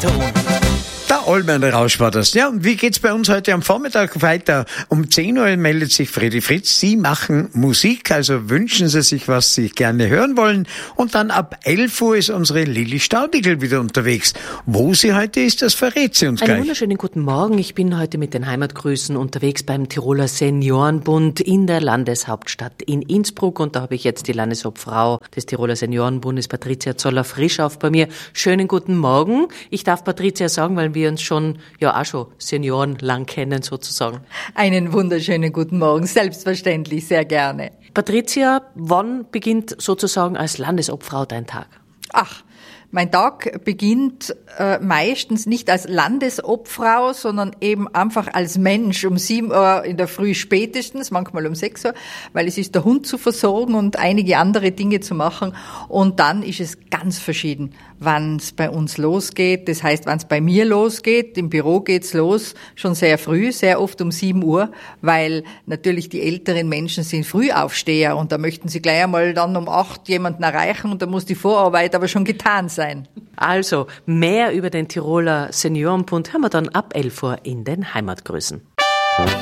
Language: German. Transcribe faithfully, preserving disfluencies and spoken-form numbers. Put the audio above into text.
Ton. Der Allmann Rausch war das. Ja, und wie geht's bei uns heute am Vormittag weiter? Um zehn Uhr meldet sich Fredi Fritz. Sie machen Musik, also wünschen Sie sich, was Sie gerne hören wollen. Und dann ab elf Uhr ist unsere Lilly Staudigl wieder unterwegs. Wo sie heute ist, das verrät sie uns Einen gleich. Einen wunderschönen guten Morgen. Ich bin heute mit den Heimatgrüßen unterwegs beim Tiroler Seniorenbund in der Landeshauptstadt in Innsbruck. Und da habe ich jetzt die Landesobfrau des Tiroler Seniorenbundes, Patricia Zoller-Frischauf, bei mir. Schönen guten Morgen. Ich darf Patricia sagen, weil wir uns schon, ja auch schon Senioren lang kennen sozusagen. Einen wunderschönen guten Morgen, selbstverständlich, sehr gerne. Patricia, wann beginnt sozusagen als Landesobfrau dein Tag? Ach, mein Tag beginnt äh, meistens nicht als Landesobfrau, sondern eben einfach als Mensch um sieben Uhr in der Früh spätestens, manchmal um sechs Uhr, weil es ist der Hund zu versorgen und einige andere Dinge zu machen. Und dann ist es ganz verschieden, wann es bei uns losgeht. Das heißt, wann es bei mir losgeht, im Büro geht's los, schon sehr früh, sehr oft um sieben Uhr, weil natürlich die älteren Menschen sind Frühaufsteher und da möchten sie gleich einmal dann um acht jemanden erreichen und da muss die Vorarbeit aber schon getan sein. Also, mehr über den Tiroler Seniorenbund haben wir dann ab elf Uhr in den Heimatgrüßen.